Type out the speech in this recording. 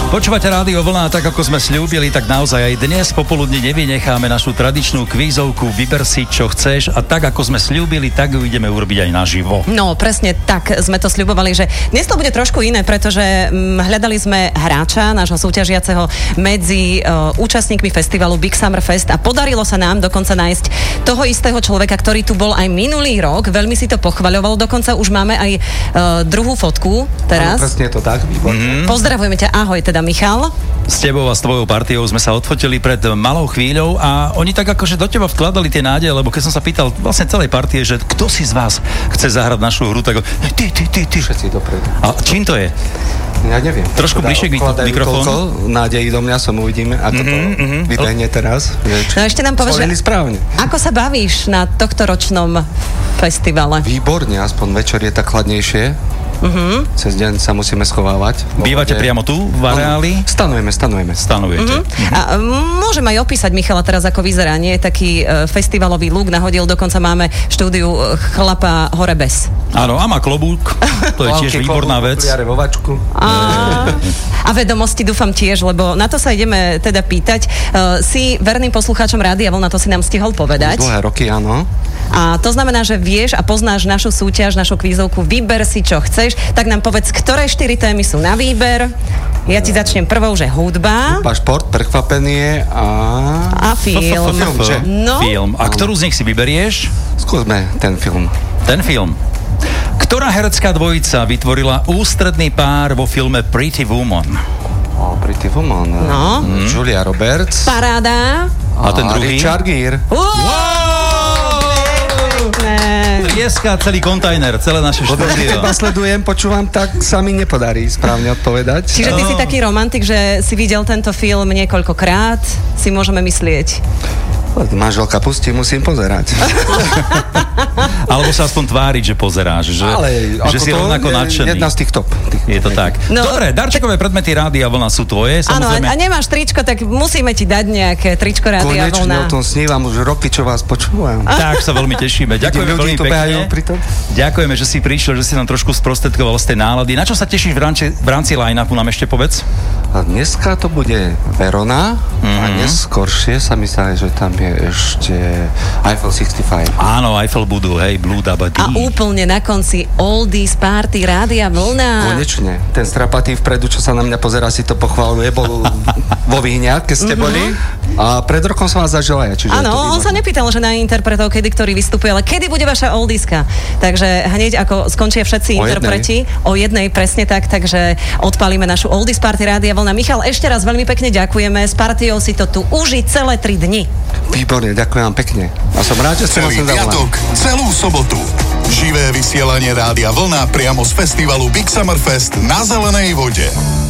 Počúvate Rádio Vlna, tak ako sme sľúbili, tak naozaj aj dnes popoludní nevynecháme našu tradičnú kvízovku Vyber si, čo chceš, a tak ako sme sľúbili, tak ju ideme urobiť aj naživo. No, presne tak sme to sľubovali, že dnes to bude trošku iné, pretože hľadali sme hráča, nášho súťažiaceho medzi účastníkmi festivalu Big Summer Fest a podarilo sa nám dokonca nájsť toho istého človeka, ktorý tu bol aj minulý rok, veľmi si to pochvaľoval, dokonca už máme aj druhú fotku teraz. Áno, presne je to tak, výborne. Pozdravujeme ťa, ahoj teda Michal. S tebou a s tvojou partiou sme sa odfotili pred malou chvíľou a oni tak akože do teba vkladali tie nádeje, lebo keď som sa pýtal vlastne celej partie, že kto si z vás chce zahrať našu hru, tak ty. Všetci dopredu. A čím to je? Ja neviem. Trošku bližšie k mikrofónu. Nádejí do mňa, som uvidíme, ako to vybehne teraz. No ešte nám povedz, správne. Ako sa bavíš na tohtoročnom festivale? Výborne, aspoň večer je tak chladnejšie. Cez deň sa musíme schovávať. Bývate priamo tu v areáli? Stanujeme. Stanujete. A môžem aj opísať, Michala, teraz ako vyzerá. Nie je taký festivalový look nahodil, dokonca máme v štúdiu chlapa hore bez. Áno, a má klobúk, to je tiež výborná vec. A vedomosti dúfam tiež, lebo na to sa ideme teda pýtať. Si verným poslucháčom Rádia Vlna, to si nám stihol povedať. Dlhé roky, áno. A to znamená, že vieš a poznáš našu súťaž, našu kvízovku Vyber si, čo chceš, tak nám povedz, ktoré 4 témy sú na výber. Ja ti začnem prvou, že hudba. Hudba, šport, prekvapenie a film. No? Film. A ktorú z nich si vyberieš? Skúsme ten film. Ten film. Ktorá herecká dvojica vytvorila ústredný pár vo filme Pretty Woman? Pretty Woman. No. Julia Roberts. Paráda. A ten druhý? Richard Gere. Dneska celý kontajner, celé naše štúdio. Teba sledujem, počúvam, tak sa mi nepodarí správne odpovedať. Čiže ty si taký romantik, že si videl tento film niekoľkokrát, si môžeme myslieť. Manželka pustí, musím pozerať. Alebo sa aspoň tváriť, že pozeráš, že si rovnako nadšený. Jedna z tých top. Je to tak. No, dobre, darčekové predmety Rádia Vlna sú tvoje, samozrejme. Áno, a nemáš tričko, tak musíme ti dať nejaké tričko Rádia Vlna. Konečne o tom snívam už roky, čo vás počúvam. Tak sa veľmi tešíme. Ďakujeme veľmi pekne. Ďakujeme, že si prišiel, že si nám trošku sprostredkoval z tej nálady. Na čo sa tešíš v rámci line-upu, nám ešte povedz? A dneska to bude Verona a neskoršie sa mi zdá, že tam je ešte Eiffel 65. Áno, Eiffel budú, hej, Blue Dabba Dee. A úplne na konci Oldies Party Rádia Vlna. Konečne. Ten strapatý vpredu, čo sa na mňa pozerá, si to pochváluje, bol vo Výhňach, keď ste boli. A pred rokom som vás zažila ja. Áno, on sa nepýtal, že na interpretov, kedy ktorý vystupuje, ale kedy bude vaša Oldieska. Takže hneď ako skončia všetci interpreti, o jednej presne tak, takže odpálime našu Oldies Party Rádia Vlna. Michal, ešte raz veľmi pekne ďakujeme. S partiou si to tu uži celé 3 dni. Výborne, ďakujem vám pekne. A som rád, že ste ma sem zavolali. Piatok, celú sobotu. Živé vysielanie Rádia Vlna priamo z festivalu Big Summer Fest na Zelenej vode.